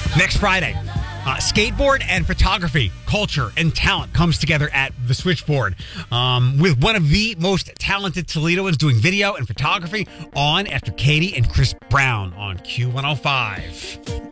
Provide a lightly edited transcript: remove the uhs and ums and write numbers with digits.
Next Friday, skateboard and photography, culture and talent comes together at the Switchboard with one of the most talented Toledoans doing video and photography on after Katie and Chris Brown on Q105.